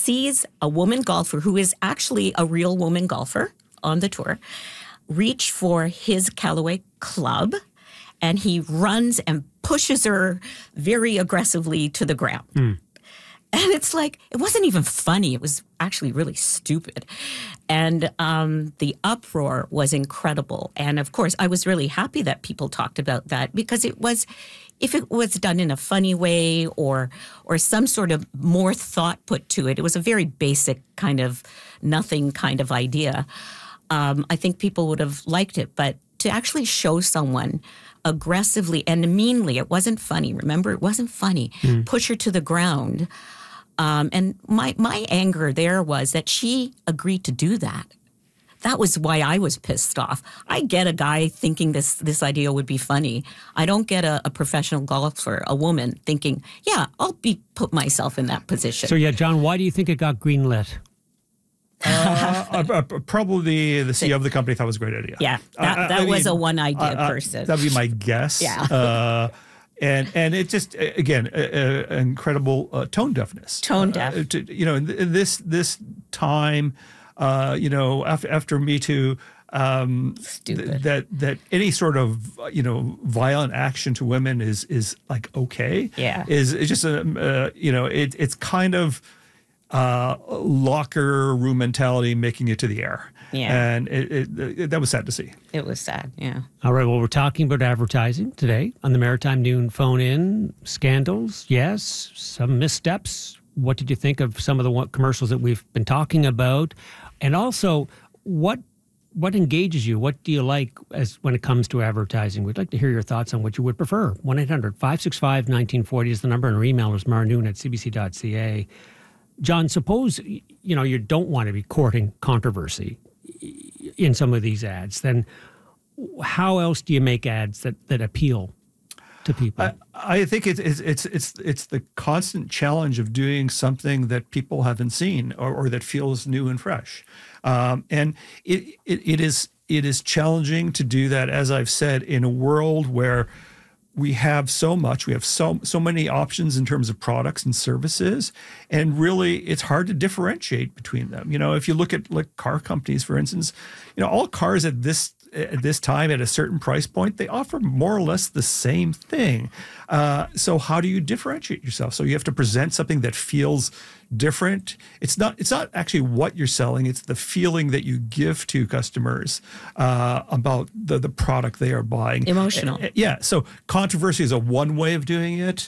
sees a woman golfer who is actually a real woman golfer on the tour reach for his Callaway club, and he runs and pushes her very aggressively to the ground. And it's like, it wasn't even funny. It was actually really stupid. And the uproar was incredible. And of course, I was really happy that people talked about that, because it was, if it was done in a funny way or some sort of more thought put to it, it was a very basic kind of nothing kind of idea. I think people would have liked it. But to actually show someone aggressively and meanly, it wasn't funny. Remember, it wasn't funny. Push her to the ground. And my anger there was that she agreed to do that. That was why I was pissed off. I get a guy thinking this idea would be funny. I don't get a professional golfer, a woman, thinking, yeah, I'll put myself in that position. So, John, why do you think it got greenlit? Probably the CEO of the company thought it was a great idea. Yeah, that was a one-idea person. That'd be my guess. Yeah. And it just, again, incredible tone deafness. Tone deaf. In this time, after Me Too, that any sort of violent action to women is like okay. Yeah. Is just it's kind of locker room mentality making it to the air. Yeah. And that was sad to see. It was sad, yeah. All right, well, we're talking about advertising today on the Maritime Noon phone-in. Scandals, yes. Some missteps. What did you think of some of the commercials that we've been talking about? And also, what engages you? What do you like when it comes to advertising? We'd like to hear your thoughts on what you would prefer. 1-800-565-1940 is the number, and our email is marnoon@cbc.ca. John, suppose, you don't want to be courting controversy in some of these ads, then how else do you make ads that appeal to people? I think it's the constant challenge of doing something that people haven't seen or that feels new and fresh. And it is challenging to do that, as I've said, in a world where we have so many options in terms of products and services, and really it's hard to differentiate between them. If you look at car companies, for instance, all cars at this time at a certain price point, they offer more or less the same thing. So how do you differentiate yourself? So you have to present something that feels different. It's not actually what you're selling. It's the feeling that you give to customers about the product they are buying. Emotional. Yeah. So controversy is one way of doing it.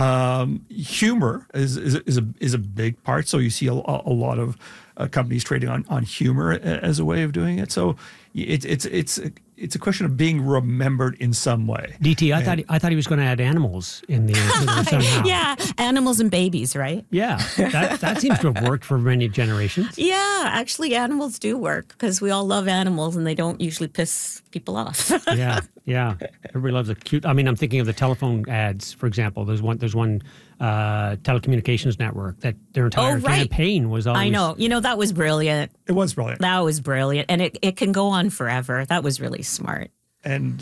Humor is a big part. So you see a lot of companies trading on humor as a way of doing it. So it's a question of being remembered in some way. DT, I thought he was going to add animals in the somehow. Yeah, animals and babies, right? Yeah, that seems to have worked for many generations. Yeah, actually, animals do work because we all love animals and they don't usually piss people off. Yeah. Everybody loves a cute. I mean, I'm thinking of the telephone ads, for example. There's one telecommunications network that their entire campaign was always. I know. That was brilliant. It was brilliant. That was brilliant, and it can go on forever. That was really smart. And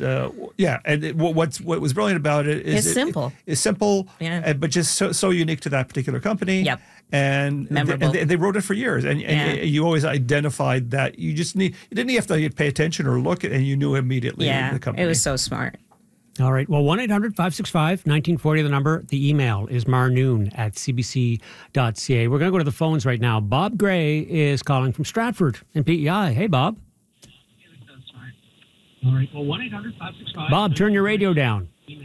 what was brilliant about it is it's simple. It's simple, yeah. But just so unique to that particular company. Yep. And memorable. And they wrote it for years, and you always identified that you didn't have to pay attention or look at, and you knew immediately the company. It was so smart. All right. Well, 1-800-565-1940, the number. The email is marnoon@cbc.ca. We're going to go to the phones right now. Bob Gray is calling from Stratford in PEI. Hey, Bob. All right. Well, 1-800-565. Bob, turn your radio down.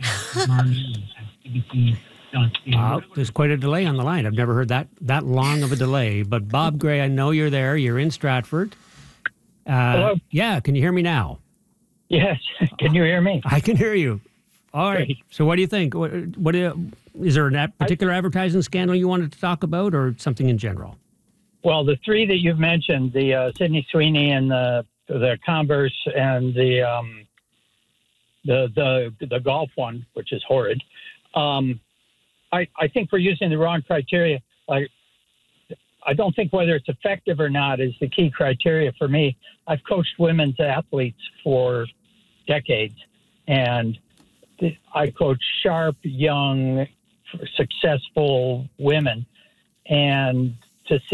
There's quite a delay on the line. I've never heard that long of a delay. But Bob Gray, I know you're there. You're in Stratford. Hello? Yeah. Can you hear me now? Yes. Can you hear me? I can hear you. All right. Great. So what do you think? Is there a particular advertising scandal you wanted to talk about, or something in general? Well, the three that you've mentioned, the Sydney Sweeney and the Converse and the golf one, which is horrid. I think we're using the wrong criteria. I don't think whether it's effective or not is the key criteria for me. I've coached women's athletes for decades, and I coach sharp, young, successful women. And